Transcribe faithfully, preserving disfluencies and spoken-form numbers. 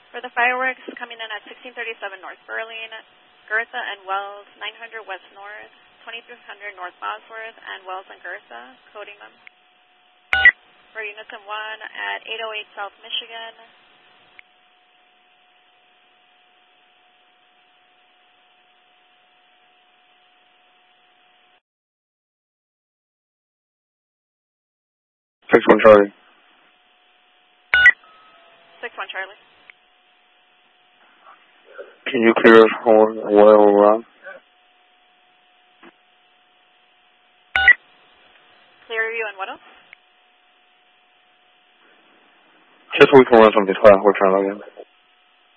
For the fireworks, coming in at sixteen thirty-seven North Burling, Gertha and Wells, nine hundred West North, twenty-three hundred North Bosworth, and Wells and Gertha, coding them. For Unison one at eight oh eight South Michigan. six one Charlie. six one Charlie. Can you clear us on Royal Round? Clear you and what else? Just so we can run something fast, we're trying to log in.